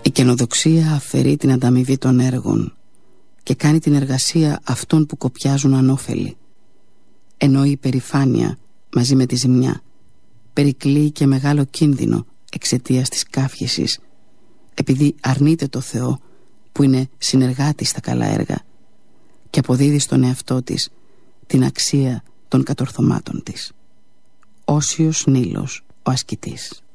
Η καινοδοξία αφαιρεί την ανταμοιβή των έργων και κάνει την εργασία αυτών που κοπιάζουν ανώφελη, ενώ η υπερηφάνεια μαζί με τη ζημιά περικλεί και μεγάλο κίνδυνο εξαιτίας της καύχησης, επειδή αρνείται το Θεό που είναι συνεργάτης στα καλά έργα και αποδίδει στον εαυτό της την αξία των κατορθωμάτων της. Όσιος Νείλος ο ασκητής.